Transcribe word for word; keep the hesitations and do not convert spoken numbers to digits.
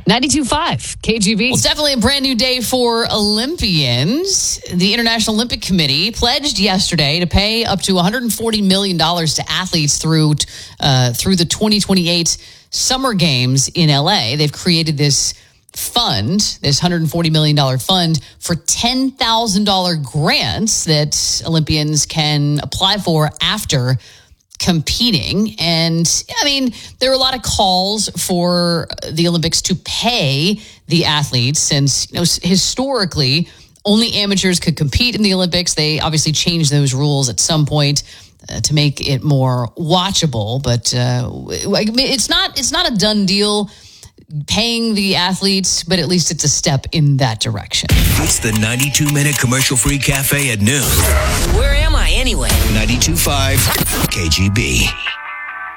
ninety-two point five K G B. Well, it's definitely a brand new day for Olympians. The International Olympic Committee pledged yesterday to pay up to one hundred forty million dollars to athletes through uh, through the twenty twenty-eight Summer Games in L A. They've created this fund, this one hundred forty million dollars fund for ten thousand dollars grants that Olympians can apply for after competing. And I mean, there are a lot of calls for the Olympics to pay the athletes since, you know, historically only amateurs could compete in the Olympics. They obviously changed those rules at some point uh, to make it more watchable, but uh, it's not it's not a done deal paying the athletes, but at least it's a step in that direction. It's the ninety-two minute commercial-free cafe at noon. Where am I anyway? ninety-two point five K G B.